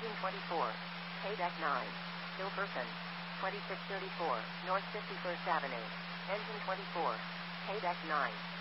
Engine 24. Paydeck 9. Still person. 2634, North 51st Avenue. Engine 24. Paydeck 9.